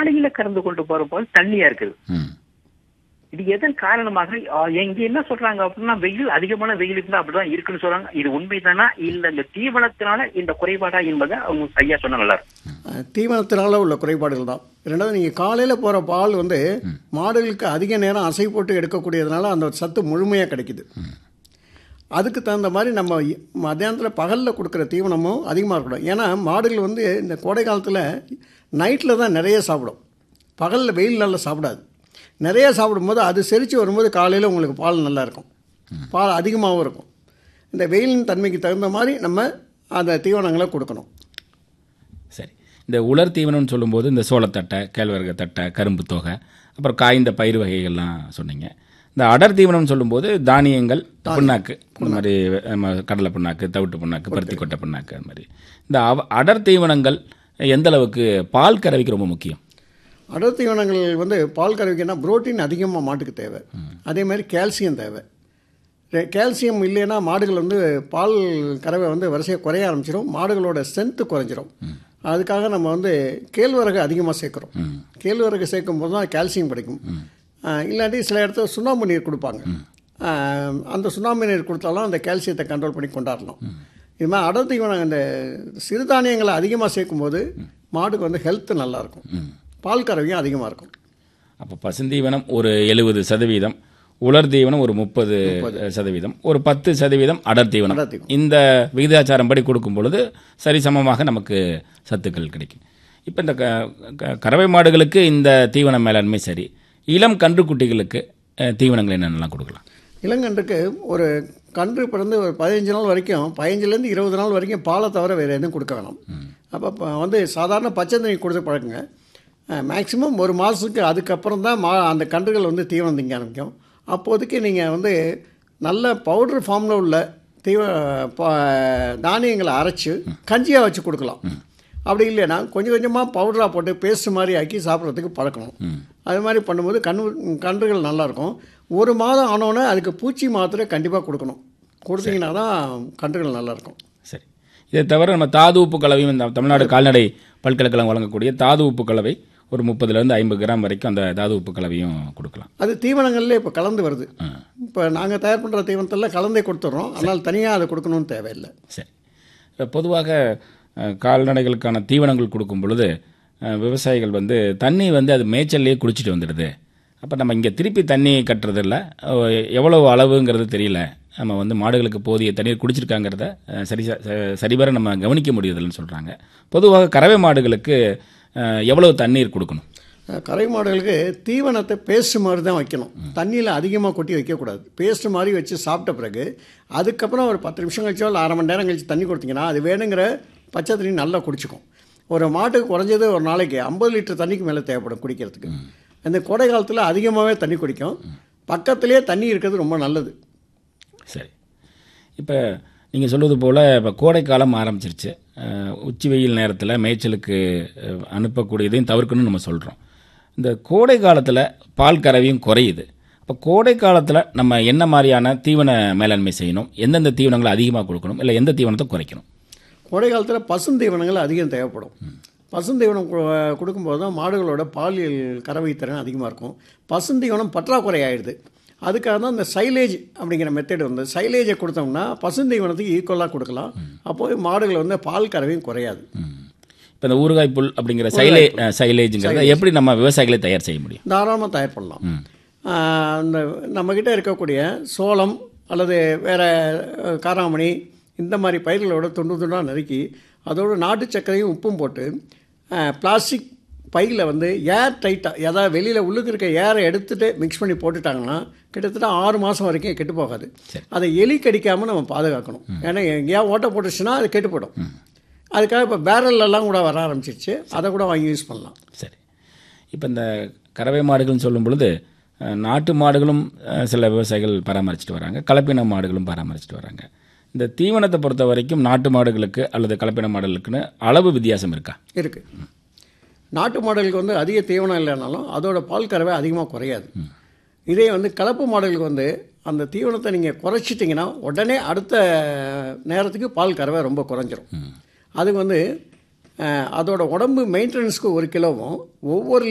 மாடுகளை கறந்து கொண்டு போற போது தண்ணியா இருக்குது. இது எதன் காரணமாக இங்க என்ன சொல்றாங்க அப்படின்னா, வெயில் அதிகமான வெயில் இருந்தா அப்படிதான் இருக்குன்னு சொல்றாங்க. இது உண்மைதானா இல்ல இந்த தீவனத்தினால இந்த குறைபாடா என்பதை அவங்க ஐயா சொன்னா நல்லா இருக்கும். தீவனத்தினால உள்ள குறைபாடுகள் தான். ரெண்டாவது, நீங்கள் காலையில் போகிற பால் மாடுகளுக்கு அதிக நேரம் அசை போட்டு எடுக்கக்கூடியதுனால அந்த சத்து முழுமையாக கிடைக்குது. அதுக்கு தகுந்த மாதிரி நம்ம மத்தியானத்தில் பகலில் கொடுக்குற தீவனமும் அதிகமாக இருக்கணும். ஏன்னா மாடுகள் இந்த கோடை காலத்தில் நைட்டில் தான் நிறைய சாப்பிடும், பகலில் வெயில் நல்லா சாப்பிடாது. நிறைய சாப்பிடும்போது அது செரித்து வரும்போது காலையில் உங்களுக்கு பால் நல்லா இருக்கும், பால் அதிகமாகவும் இருக்கும். இந்த வெயிலின் தன்மைக்கு தகுந்த மாதிரி நம்ம அந்த தீவனங்களை கொடுக்கணும். சரி, இந்த உலர் தீவனம்னு சொல்லும்போது இந்த சோளத்தட்டை, கேழ்வரகு தட்டை, கரும்பு தொகை, அப்புறம் காய்ந்த பயிர் வகைகள்லாம் சொன்னீங்க. இந்த அடர் தீவனம்னு சொல்லும்போது தானியங்கள், புண்ணாக்கு, இந்த மாதிரி கடலை புண்ணாக்கு, தவிட்டு புண்ணாக்கு, பருத்தி கொட்டை புண்ணாக்கு, அது மாதிரி இந்த அடர் தீவனங்கள் எந்த அளவுக்கு பால் கறவைக்கு ரொம்ப முக்கியம்? அடர் தீவனங்கள் பால் கறவைக்குன்னா புரோட்டீன் அதிகமாக மாட்டுக்கு தேவை, அதே மாதிரி கால்சியம் தேவை. கால்சியம் இல்லைன்னா மாடுகள் பால் கறவை வரிசையாக குறைய ஆரம்பிச்சிடும், மாடுகளோட ஸ்ட்ரென்த்து குறைஞ்சிரும். அதுக்காக நம்ம கேழ்வரகு அதிகமாக சேர்க்குறோம். கேழ்வரகு சேர்க்கும் போது தான் கால்சியம் கிடைக்கும். இல்லாட்டி சில இடத்துல சுண்ணாம்பு நீர் கொடுப்பாங்க, அந்த சுண்ணாம்பு நீர் கொடுத்தாலும் அந்த கால்சியத்தை கண்ட்ரோல் பண்ணி கொண்டாடலாம். இது மாதிரி அடர் தீவனம் இந்த சிறுதானியங்களை அதிகமாக சேர்க்கும்போது மாடுக்கு ஹெல்த்து நல்லாயிருக்கும், பால் கறவையும் அதிகமாக இருக்கும். அப்போ பசுந்தீவனம் ஒரு 70%, உலர் தீவனம் ஒரு 30%, ஒரு 10% அடர் தீவனம். இந்த விகிதாச்சாரம் படி கொடுக்கும் பொழுது சரிசமமாக நமக்கு சத்துக்கள் கிடைக்கும். இப்போ இந்த கறவை மாடுகளுக்கு இந்த தீவன மேலாண்மை சரி, இளம் கன்றுக்குட்டிகளுக்கு தீவனங்கள் என்னென்னலாம் கொடுக்கலாம்? இளங்கன்றுக்கு ஒரு கன்று பிறந்து ஒரு 15 நாள் வரைக்கும், 15லேருந்து 20 நாள் வரைக்கும் பாலை தவிர வேறு எதுவும் கொடுக்க வேணாம். அப்போ சாதாரண பச்சை தண்ணி கொடுத்து பழக்குங்க. மேக்ஸிமம் ஒரு மாதத்துக்கு அதுக்கப்புறம் தான் அந்த கன்றுகள் தீவனம் திங்க ஆரம்பிக்கும். அப்போதைக்கு நீங்கள் நல்ல பவுடர் ஃபார்மில் உள்ள தானியங்களை அரைச்சி கஞ்சியாக வச்சு கொடுக்கலாம். அப்படி இல்லைன்னா கொஞ்சம் கொஞ்சமாக பவுடராக போட்டு பேஸ்ட் மாதிரி ஆக்கி சாப்பிட்றதுக்கு பழக்கணும். அது மாதிரி பண்ணும்போது கன்றுகள் நல்லாயிருக்கும். ஒரு மாதம் ஆனோன்னே அதுக்கு பூச்சி மாத்திரை கண்டிப்பாக கொடுக்கணும். கொடுத்தீங்கன்னா தான் கன்றுகள் நல்லாயிருக்கும். சரி, இதை தவிர நம்ம தாது உப்பு கலவையும் இந்த தமிழ்நாடு கால்நடை பல்கலைக்கழகம் வழங்கக்கூடிய தாது உப்பு கலவை ஒரு 30லேருந்து 50 கிராம் வரைக்கும் அந்த தாது உப்பு கலவையும் கொடுக்கலாம். அது தீவனங்கள்லேயே இப்போ கலந்து வருது. இப்போ நாங்கள் தயார் பண்ணுற தீவனத்தில் கலந்தே கொடுத்துட்றோம், அதனால் தனியாக அதை கொடுக்கணும்னு தேவையில்லை. சரி, இப்போ பொதுவாக கால்நடைகளுக்கான தீவனங்கள் கொடுக்கும் பொழுது விவசாயிகள் தண்ணி அது மேய்ச்சல்லையே குடிச்சிட்டு வந்துடுது. அப்போ நம்ம இங்கே திருப்பி தண்ணி கட்டுறதில்ல, எவ்வளவு அளவுங்கிறது தெரியல, நம்ம மாடுகளுக்கு போதிய தண்ணீர் குடிச்சிருக்காங்கிறத சரிவர நம்ம கவனிக்க முடியுதுன்னு சொல்கிறாங்க. பொதுவாக கறவை மாடுகளுக்கு எவ்வளவு தண்ணீர் கொடுக்கணும்? கறவை மாடுகளுக்கு தீவனத்தை பேஸ்ட் மாதிரி தான் வைக்கணும், தண்ணியில் அதிகமாக கொட்டி வைக்கக்கூடாது. பேஸ்ட் மாதிரி வச்சு சாப்பிட்ட பிறகு அதுக்கப்புறம் ஒரு 10 நிமிஷம் கழிச்சோ இல்லை அரை மணி நேரம் கழிச்சு தண்ணி கொடுத்தீங்கன்னா அது வேணுங்கிற பச்சை தண்ணி நல்லா குடிச்சிக்கும். ஒரு மாட்டுக்கு குறைஞ்சது ஒரு நாளைக்கு 50 லிட்டர் தண்ணிக்கு மேலே தேவைப்படும் குடிக்கிறதுக்கு. இந்த கோடை காலத்தில் அதிகமாகவே தண்ணி குடிக்கும். பக்கத்துலேயே தண்ணி இருக்கிறது ரொம்ப நல்லது. சரி, இப்போ நீங்கள் சொல்வது போல் இப்போ கோடை காலம் ஆரம்பிச்சிருச்சு, உச்சி வெயில் நேரத்தில் மேய்ச்சலுக்கு அனுப்பக்கூடியதையும் தவிர்க்கணும்னு நம்ம சொல்கிறோம். இந்த கோடை காலத்தில் பால் கறவையும் குறையுது. அப்போ கோடை காலத்தில் நம்ம என்ன மாதிரியான தீவன மேலாண்மை செய்யணும்? எந்தெந்த தீவனங்களை அதிகமாக கொடுக்கணும், இல்லை எந்த தீவனத்தை குறைக்கணும்? கோடை காலத்தில் பசுந்தீவனங்கள் அதிகம் தேவைப்படும். பசுந்தீவனம் கொடுக்கும்போது தான் மாடுகளோட பாலியல் கறவை திறன் அதிகமாக இருக்கும். பசுந்தீவனம் பற்றாக்குறை ஆகிடுது. அதுக்காக தான் இந்த சைலேஜ் அப்படிங்கிற மெத்தட் சைலேஜை கொடுத்தோம்னா பசுந்தீவனத்துக்கு ஈக்குவலாக கொடுக்கலாம். அப்போது மாடுகள் பால் கறவையும் குறையாது. இப்போ இந்த ஊறுகாய் புல் அப்படிங்கிற சைலேஜுங்கிறத எப்படி நம்ம விவசாயிகளை தயார் செய்ய முடியும்? தாராளமாக தயார் பண்ணலாம். இந்த நம்மக்கிட்ட இருக்கக்கூடிய சோளம் அல்லது வேறு காராமணி இந்த மாதிரி பயிர்களோட துண்டு துண்டாக நறுக்கி அதோட நாட்டு சர்க்கரையும் உப்பும் போட்டு பிளாஸ்டிக் பையில் ஏர் டைட்டாக, ஏதாவது வெளியில் உள்ளுக்கு இருக்க ஏரை எடுத்துகிட்டு மிக்ஸ் பண்ணி போட்டுட்டாங்கன்னா கிட்டத்தட்ட 6 மாதம் வரைக்கும் கெட்டு போகாது. அதை எலி கடிக்காமல் நம்ம பாதுகாக்கணும். ஏன்னா எங்கேயா ஓட்டை போட்டுச்சுன்னா அது கெட்டு போயிடும். அதுக்காக இப்போ பேரல்லாம் கூட வர ஆரம்பிச்சிருச்சு, அதை கூட வாங்கி யூஸ் பண்ணலாம். சரி, இப்போ இந்த கறவை மாடுகள்னு சொல்லும் பொழுது நாட்டு மாடுகளும் சில விவசாயிகள் பராமரிச்சுட்டு வராங்க, கலப்பின மாடுகளும் பராமரிச்சுட்டு வராங்க. இந்த தீவனத்தை பொறுத்த வரைக்கும் நாட்டு மாடுகளுக்கு அல்லது கலப்பின மாடுகளுக்குன்னு அளவு வித்தியாசம் இருக்கா? இருக்குது. நாட்டு மாடுகளுக்கு அதிக தீவனம் இல்லைனாலும் அதோட பால் கறவை அதிகமாக குறையாது. இதே கலப்பு மாடுகளுக்கு அந்த தீவனத்தை நீங்கள் குறைச்சிட்டிங்கன்னா உடனே அடுத்த நேரத்துக்கு பால் கறவை ரொம்ப குறைஞ்சிரும். அதுக்கு அதோட உடம்பு மெயின்டெனன்ஸ்க்கு 1 கிலோவும் ஒவ்வொரு